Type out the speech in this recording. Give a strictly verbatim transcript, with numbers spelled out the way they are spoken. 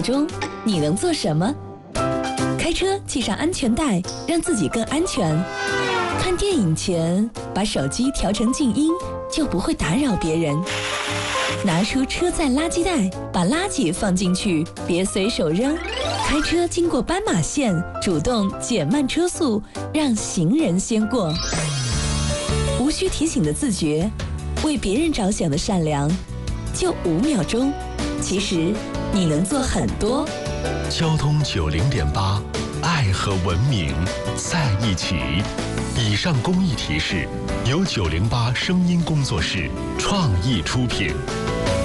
钟，你能做什么？开车系上安全带，让自己更安全。看电影前，把手机调成静音，就不会打扰别人。拿出车载垃圾袋，把垃圾放进去，别随手扔。开车经过斑马线，主动减慢车速，让行人先过。无需提醒的自觉，为别人着想的善良，就五秒钟。其实你能做很多。 交通九零点八，爱和文明在一起。以上公益提示由九零八声音工作室创意出品。